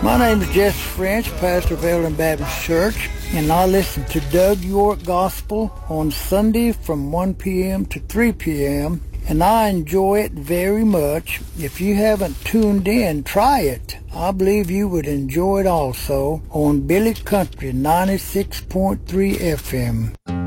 My name is Jesse French, pastor of Eldon Baptist Church, and I listen to Doug York Gospel on Sunday from 1 p.m. to 3 p.m., and I enjoy it very much. If you haven't tuned in, try it. I believe you would enjoy it also on Billy Country 96.3 FM.